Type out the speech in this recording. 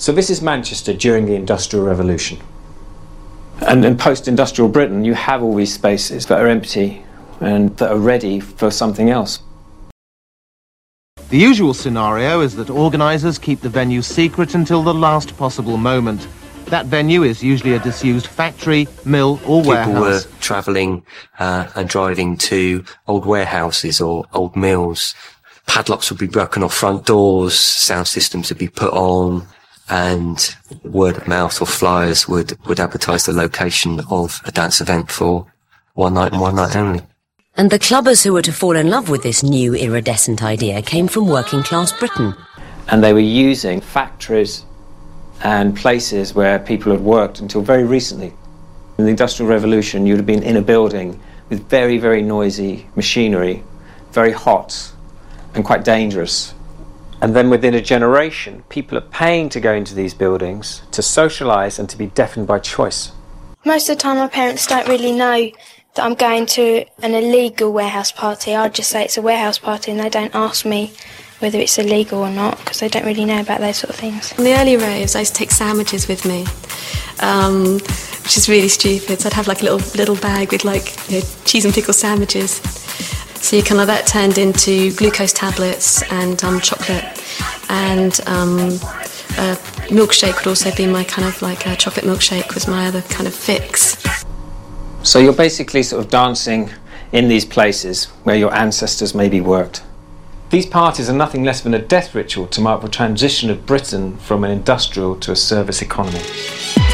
So this is Manchester during the Industrial Revolution. And in post-industrial Britain, you have all these spaces that are empty and that are ready for something else. The usual scenario is that organisers keep the venue secret until the last possible moment. That venue is usually a disused factory, mill or warehouse. People were travelling and driving to old warehouses or old mills. Padlocks would be broken off front doors, sound systems would be put on, and word of mouth or flyers would advertise the location of a dance event for one night and one night only. And the clubbers who were to fall in love with this new iridescent idea came from working class Britain. And they were using factories and places where people had worked until very recently. In the Industrial Revolution, you'd have been in a building with very, very noisy machinery, very hot and quite dangerous. And then within a generation, people are paying to go into these buildings to socialise and to be deafened by choice. Most of the time my parents don't really know that I'm going to an illegal warehouse party. I'll just say it's a warehouse party and they don't ask me whether it's illegal or not because they don't really know about those sort of things. On the early raves I used to take sandwiches with me, which is really stupid. So I'd have like a little bag with cheese and pickle sandwiches. So that turned into glucose tablets and chocolate, and a milkshake would also be my a chocolate milkshake was my other kind of fix. So you're basically sort of dancing in these places where your ancestors maybe worked. These parties are nothing less than a death ritual to mark the transition of Britain from an industrial to a service economy.